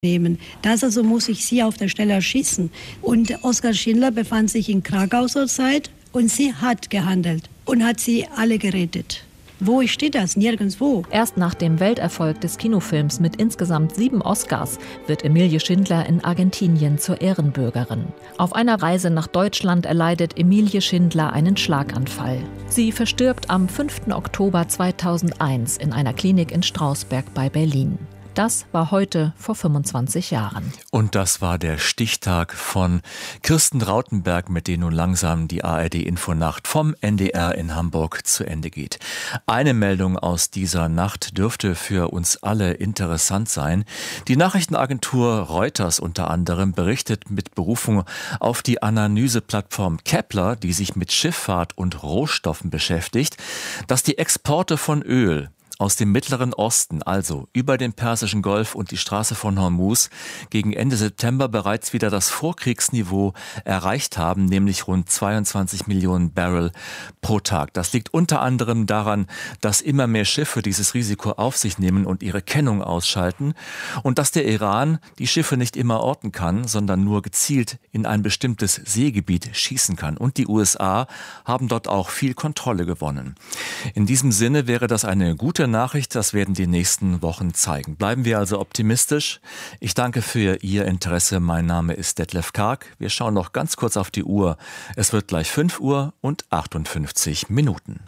nehmen. Das also muss ich sie auf der Stelle erschießen. Und Oskar Schindler befand sich in Krakau zur Zeit und sie hat gehandelt und hat sie alle gerettet. Wo steht das? Nirgendwo. Erst nach dem Welterfolg des Kinofilms mit insgesamt 7 Oscars wird Emilie Schindler in Argentinien zur Ehrenbürgerin. Auf einer Reise nach Deutschland erleidet Emilie Schindler einen Schlaganfall. Sie verstirbt am 5. Oktober 2001 in einer Klinik in Strausberg bei Berlin. Das war heute vor 25 Jahren. Und das war der Stichtag von Kirsten Rautenberg, mit dem nun langsam die ARD-Infonacht vom NDR in Hamburg zu Ende geht. Eine Meldung aus dieser Nacht dürfte für uns alle interessant sein. Die Nachrichtenagentur Reuters unter anderem berichtet mit Berufung auf die Analyseplattform Kepler, die sich mit Schifffahrt und Rohstoffen beschäftigt, dass die Exporte von Öl aus dem Mittleren Osten, also über den Persischen Golf und die Straße von Hormuz, gegen Ende September bereits wieder das Vorkriegsniveau erreicht haben, nämlich rund 22 Millionen Barrel pro Tag. Das liegt unter anderem daran, dass immer mehr Schiffe dieses Risiko auf sich nehmen und ihre Kennung ausschalten und dass der Iran die Schiffe nicht immer orten kann, sondern nur gezielt in ein bestimmtes Seegebiet schießen kann. Und die USA haben dort auch viel Kontrolle gewonnen. In diesem Sinne wäre das eine gute Nachricht, das werden die nächsten Wochen zeigen. Bleiben wir also optimistisch. Ich danke für Ihr Interesse. Mein Name ist Detlef Karg. Wir schauen noch ganz kurz auf die Uhr. Es wird gleich 5 Uhr und 58 Minuten.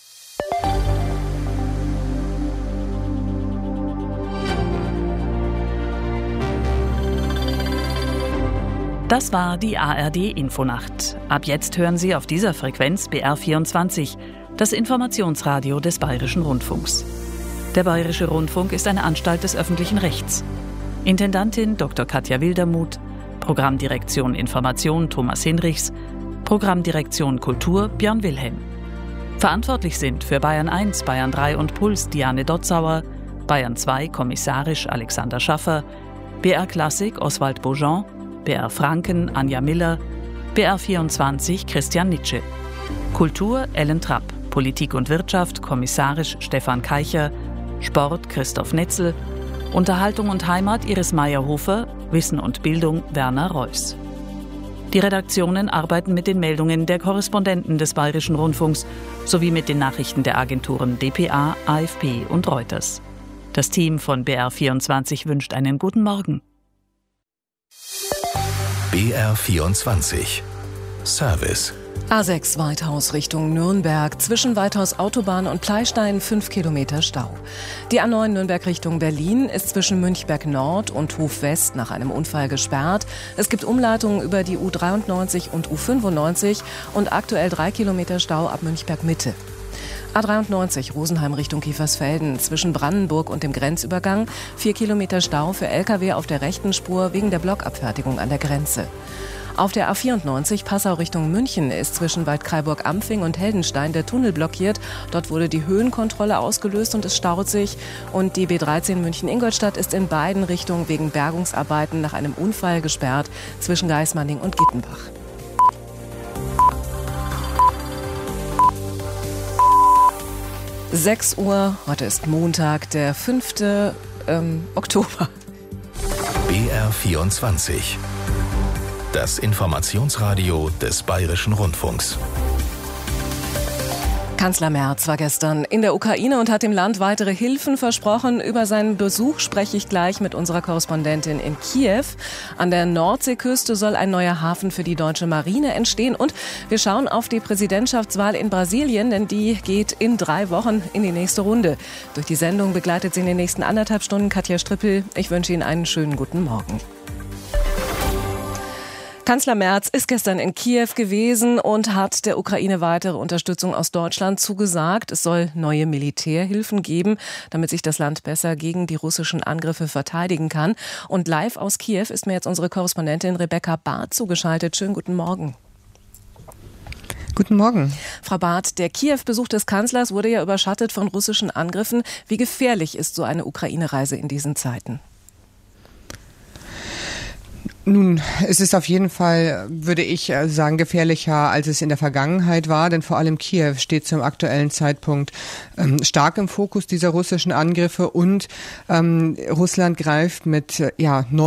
Das war die ARD-Infonacht. Ab jetzt hören Sie auf dieser Frequenz BR24, das Informationsradio des Bayerischen Rundfunks. Der Bayerische Rundfunk ist eine Anstalt des öffentlichen Rechts. Intendantin Dr. Katja Wildermuth, Programmdirektion Information Thomas Hinrichs, Programmdirektion Kultur Björn Wilhelm. Verantwortlich sind für Bayern 1, Bayern 3 und Puls Diane Dotzauer, Bayern 2 kommissarisch Alexander Schaffer, BR Klassik Oswald Beaujean, BR Franken Anja Miller, BR 24 Christian Nitsche. Kultur Ellen Trapp, Politik und Wirtschaft kommissarisch Stefan Keicher, Sport Christoph Netzel, Unterhaltung und Heimat Iris Meyerhofer, Wissen und Bildung Werner Reuss. Die Redaktionen arbeiten mit den Meldungen der Korrespondenten des Bayerischen Rundfunks sowie mit den Nachrichten der Agenturen dpa, AFP und Reuters. Das Team von BR24 wünscht einen guten Morgen. BR24 Service. A6 Weithaus Richtung Nürnberg. Zwischen Weithaus Autobahn und Pleistein 5 Kilometer Stau. Die A9 Nürnberg Richtung Berlin ist zwischen Münchberg Nord und Hof West nach einem Unfall gesperrt. Es gibt Umleitungen über die U93 und U95 und aktuell 3 Kilometer Stau ab Münchberg Mitte. A93 Rosenheim Richtung Kiefersfelden. Zwischen Brandenburg und dem Grenzübergang 4 Kilometer Stau für Lkw auf der rechten Spur wegen der Blockabfertigung an der Grenze. Auf der A94 Passau Richtung München ist zwischen Waldkraiburg-Ampfing und Heldenstein der Tunnel blockiert. Dort wurde die Höhenkontrolle ausgelöst und es staut sich. Und die B13 München-Ingolstadt ist in beiden Richtungen wegen Bergungsarbeiten nach einem Unfall gesperrt zwischen Geismannning und Gittenbach. (6 Uhr), heute ist Montag, der 5. Oktober. BR24 Das Informationsradio des Bayerischen Rundfunks. Kanzler Merz war gestern in der Ukraine und hat dem Land weitere Hilfen versprochen. Über seinen Besuch spreche ich gleich mit unserer Korrespondentin in Kiew. An der Nordseeküste soll ein neuer Hafen für die deutsche Marine entstehen. Und wir schauen auf die Präsidentschaftswahl in Brasilien, denn die geht in 3 Wochen in die nächste Runde. Durch die Sendung begleitet sie in den nächsten 1,5 Stunden Katja Strippel. Ich wünsche Ihnen einen schönen guten Morgen. Kanzler Merz ist gestern in Kiew gewesen und hat der Ukraine weitere Unterstützung aus Deutschland zugesagt. Es soll neue Militärhilfen geben, damit sich das Land besser gegen die russischen Angriffe verteidigen kann. Und live aus Kiew ist mir jetzt unsere Korrespondentin Rebecca Barth zugeschaltet. Schönen guten Morgen. Guten Morgen. Frau Barth, der Kiew-Besuch des Kanzlers wurde ja überschattet von russischen Angriffen. Wie gefährlich ist so eine Ukraine-Reise in diesen Zeiten? Nun, es ist auf jeden Fall, würde ich sagen, gefährlicher, als es in der Vergangenheit war, denn vor allem Kiew steht zum aktuellen Zeitpunkt stark im Fokus dieser russischen Angriffe und Russland greift mit